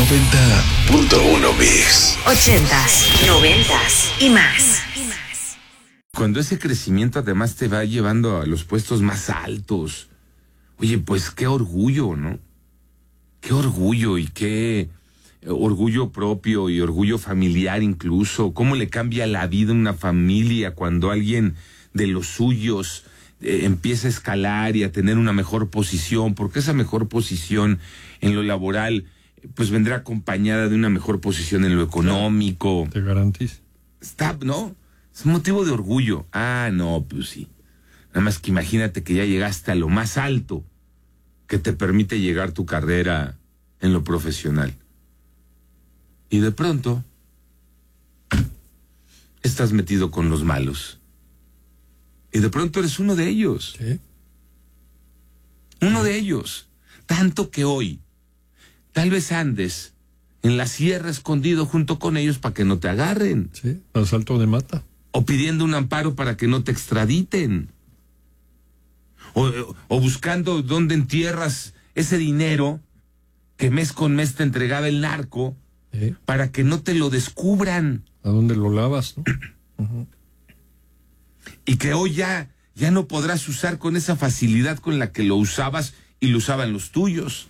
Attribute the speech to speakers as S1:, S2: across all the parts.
S1: 90.1 Mix.
S2: 80s, 90s y más.
S3: Cuando ese crecimiento además te va llevando a los puestos más altos, oye, pues qué orgullo, ¿no? Qué orgullo y qué orgullo propio y orgullo familiar incluso. Cómo le cambia la vida a una familia cuando alguien de los suyos empieza a escalar y a tener una mejor posición, porque esa mejor posición en lo laboral pues vendrá acompañada de una mejor posición en lo económico.
S4: Te garantizo.
S3: Está, ¿no? Es un motivo de orgullo. Ah, no, pues sí. Nada más que imagínate que ya llegaste a lo más alto que te permite llegar tu carrera en lo profesional. Y de pronto estás metido con los malos. Y de pronto eres uno de ellos.
S4: Sí.
S3: Uno de ellos. Tanto que hoy tal vez andes en la sierra escondido junto con ellos para que no te agarren.
S4: Sí, asalto de mata.
S3: O pidiendo un amparo para que no te extraditen. O buscando dónde entierras ese dinero que mes con mes te entregaba el narco para que no te lo descubran.
S4: ¿A dónde lo lavas, no? Uh-huh.
S3: Y que hoy ya no podrás usar con esa facilidad con la que lo usabas y lo usaban los tuyos.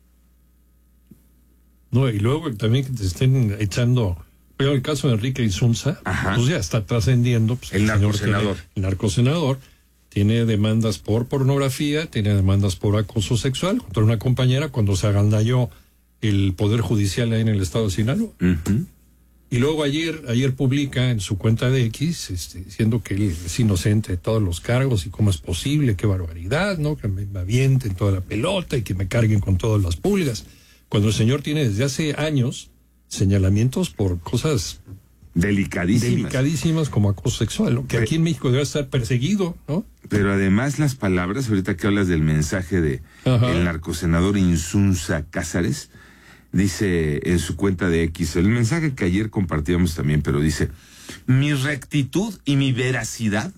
S4: No, y luego también que te estén echando... Pero el caso de Enrique Insunza, pues ya está trascendiendo. Pues,
S3: el narcosenador.
S4: El narcosenador tiene demandas por pornografía, tiene demandas por acoso sexual contra una compañera cuando se agandalló el Poder Judicial ahí en el estado de Sinaloa.
S3: Uh-huh.
S4: Y luego ayer publica en su cuenta de X, diciendo que él es inocente de todos los cargos y cómo es posible, qué barbaridad, ¿no? Que me avienten toda la pelota y que me carguen con todas las pulgas. Cuando el señor tiene desde hace años señalamientos por cosas delicadísimas como acoso sexual, ¿no? Que aquí en México debe estar perseguido, ¿no?
S3: Pero además las palabras, ahorita que hablas del mensaje de el narcosenador Insunza Cázares, dice en su cuenta de X, el mensaje que ayer compartíamos también, pero dice, mi rectitud y mi veracidad.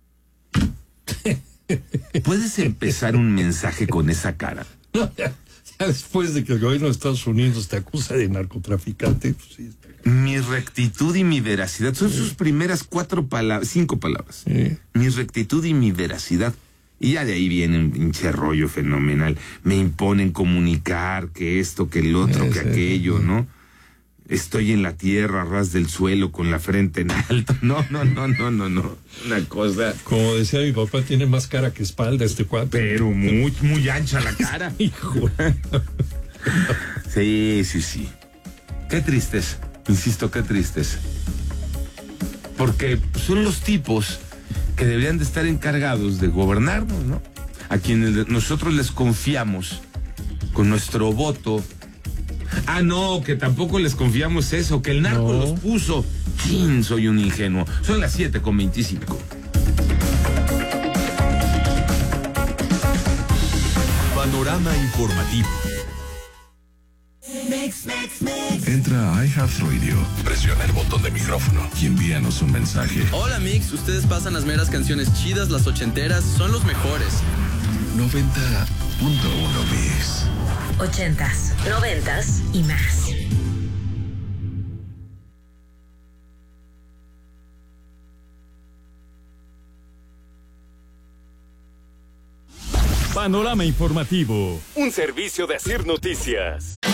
S3: ¿Puedes empezar un mensaje con esa cara?
S4: Ya después de que el gobierno de Estados Unidos te acusa de narcotraficante, pues sí.
S3: Mi rectitud y mi veracidad son sus primeras 5 palabras.
S4: Sí.
S3: Mi rectitud y mi veracidad. Y ya de ahí viene un pinche rollo fenomenal. Me imponen comunicar que esto, que el otro, que aquello, ¿no? Estoy en la tierra, a ras del suelo, con la frente en alto. No. Una cosa.
S4: Como decía mi papá, tiene más cara que espalda este cuate.
S3: Pero muy ancha la cara.
S4: Hijo.
S3: Sí. Qué tristes. Insisto, qué tristes. Porque son los tipos que deberían de estar encargados de gobernarnos, ¿no? A quienes nosotros les confiamos con nuestro voto. Ah, no, que tampoco les confiamos eso, que el narco los puso. ¡Chin! Soy un ingenuo. Son las 7:25.
S1: Panorama informativo. Entra a iHeartRadio, presiona el botón de micrófono y envíanos un mensaje.
S5: Hola Mix, ustedes pasan las meras canciones chidas, las ochenteras, son los mejores.
S1: 90.1 Mix.
S2: 80s, 90s y más.
S6: Panorama informativo, un servicio de Asir Noticias.